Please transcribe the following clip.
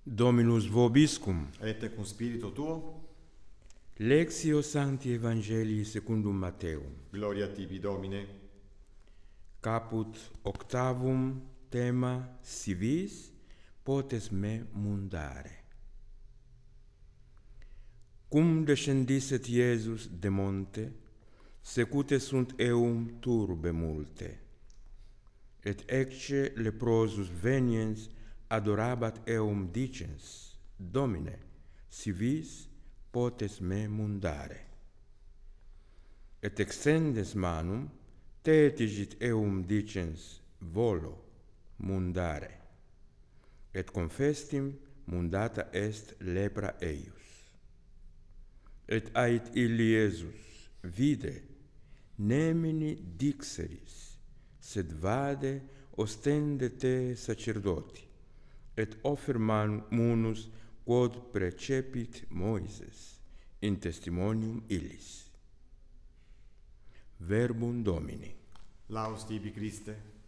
Dominus vobiscum. Et cum spiritu tuo. Lectio Sancti Evangelii secundum Matteum. Gloria tibi, Domine. Caput octavum tema si vis potes me mundare. Cum descendisset Iesus de monte, secute sunt eum turbe multe, et ecce leprosus veniens adorabat eum dicens, Domine, si vis potes me mundare. Et extendes manum, tetigit eum dicens, volo mundare, et confestim mundata est lepra eius. Et ait illi Iesus vide, nemini dixeris, sed vade ostende te sacerdoti, et offer munus quod precepit Moises in testimonium illis. Verbum Domini. Laus tibi, Christe.